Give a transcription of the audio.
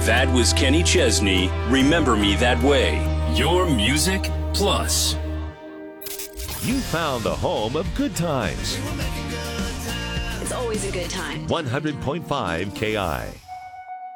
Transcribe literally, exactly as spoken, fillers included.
That was Kenny Chesney, Remember Me That Way. Your Music Plus. You found the home of good times. It's always a good time. one hundred point five K I.